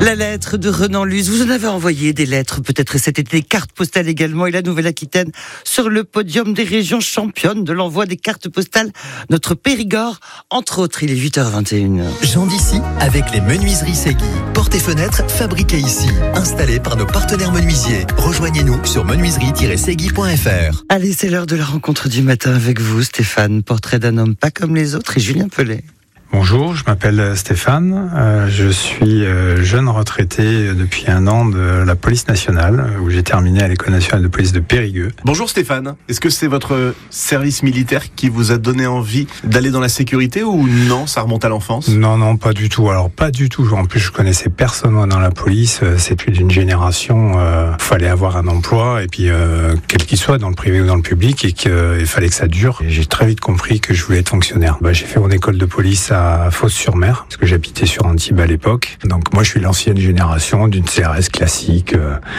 La lettre de Renan Luce. Vous en avez envoyé des lettres, peut-être cet été, des cartes postales également. Et la Nouvelle-Aquitaine sur le podium des régions championnes de l'envoi des cartes postales. Notre Périgord, entre autres, il est 8h21. Jean d'ici avec les menuiseries Segui. Portes et fenêtres fabriquées ici. Installées par nos partenaires menuisiers. Rejoignez-nous sur menuiserie-segui.fr. Allez, c'est l'heure de la rencontre du matin avec vous, Stéphane. Portrait d'un homme pas comme les autres et Julien Pellet. Bonjour, je m'appelle Stéphane, je suis jeune retraité depuis 1 an de la police nationale, où j'ai terminé à l'école nationale de police de Périgueux. Bonjour Stéphane, est-ce que c'est votre service militaire qui vous a donné envie d'aller dans la sécurité ou non, ça remonte à l'enfance ? Non, pas du tout. Alors pas du tout, en plus je connaissais personne moi, dans la police, c'est plus d'une génération, fallait avoir un emploi, et puis quel qu'il soit, dans le privé ou dans le public, et qu'il fallait que ça dure. Et j'ai très vite compris que je voulais être fonctionnaire. J'ai fait mon école de police à Fos-sur-Mer, parce que j'habitais sur Antibes à l'époque. Donc moi je suis l'ancienne génération d'une CRS classique.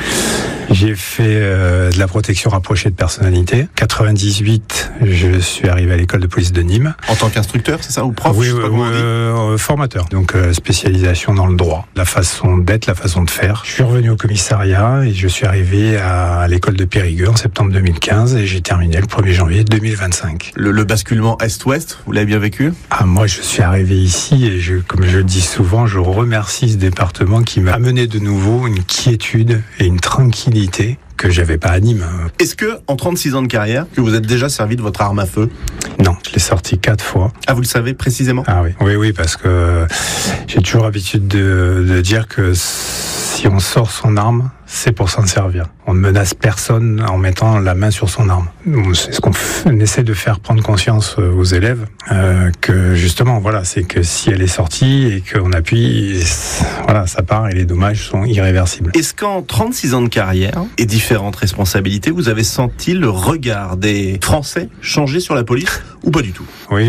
J'ai fait de la protection rapprochée de personnalité. 98, je suis arrivé à l'école de police de Nîmes. En tant qu'instructeur, c'est ça, ou prof? Oui, formateur. Donc spécialisation dans le droit, la façon d'être, la façon de faire. Je suis revenu au commissariat et je suis arrivé à l'école de Périgueux en septembre 2015 et j'ai terminé le 1er janvier 2025. Le basculement Est-Ouest, vous l'avez bien vécu? Moi je suis arrivé ici et comme je le dis souvent, je remercie ce département qui m'a amené de nouveau une quiétude et une tranquillité que j'avais pas à Nîmes. Est-ce que, en 36 ans de carrière, que vous êtes déjà servi de votre arme à feu? Non, je l'ai sorti 4 fois. Ah, vous le savez précisément? Ah oui, parce que j'ai toujours l'habitude de dire que si on sort son arme, c'est pour s'en servir. On ne menace personne en mettant la main sur son arme. C'est ce qu'on essaie de faire prendre conscience aux élèves, que justement, voilà, c'est que si elle est sortie et qu'on appuie, voilà, ça part et les dommages sont irréversibles. Est-ce qu'en 36 ans de carrière et différentes responsabilités, vous avez senti le regard des Français changer sur la police ou pas du tout? Oui,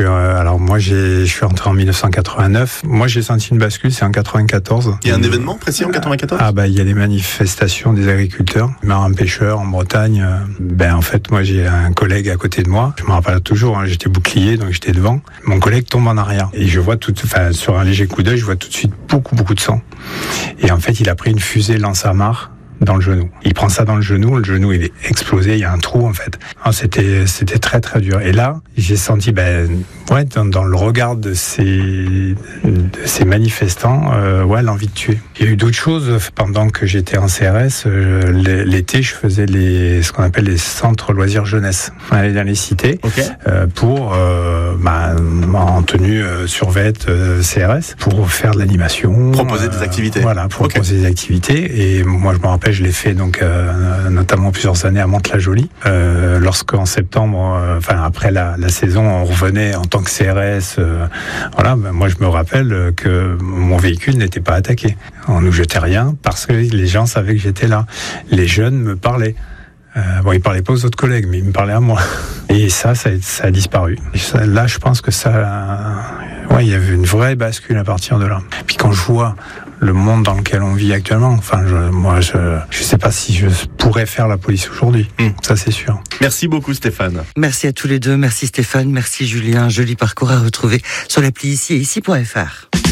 je suis entré en 1989. Moi, j'ai senti une bascule, c'est en 94. Il y a un événement précis en 94? Il y a les manifestations des agriculteurs, marins pêcheurs en Bretagne. En fait, moi, j'ai un collègue à côté de moi. Je me rappelle toujours, j'étais bouclier, donc j'étais devant. Mon collègue tombe en arrière. Et je vois sur un léger coup d'œil, je vois tout de suite beaucoup de sang. Et en fait, il a pris une fusée lance-amarre dans le genou. Il prend ça dans le genou il est explosé, il y a un trou en fait. C'était très très dur. Et là, j'ai senti dans le regard de ces manifestants, l'envie de tuer. Il y a eu d'autres choses pendant que j'étais en CRS. L'été, je faisais ce qu'on appelle les centres loisirs jeunesse. On allait dans les cités pour en tenue survêt CRS pour faire de l'animation, proposer des activités. Voilà, proposer des activités. Et moi, je me rappelle, je l'ai fait notamment plusieurs années à Mantes-la-Jolie. Lorsqu'en septembre, après la saison, on revenait en tant que CRS. Moi, je me rappelle que mon véhicule n'était pas attaqué. On nous jetait rien parce que les gens savaient que j'étais là. Les jeunes me parlaient. Ils parlaient pas aux autres collègues, mais ils me parlaient à moi. Et ça a disparu. Et là, je pense que il y avait une vraie bascule à partir de là. Puis quand je vois le monde dans lequel on vit actuellement, je sais pas si je pourrais faire la police aujourd'hui. Ça, c'est sûr. Merci beaucoup, Stéphane. Merci à tous les deux. Merci Stéphane. Merci Julien. Joli parcours à retrouver sur l'appli ici et ici.fr.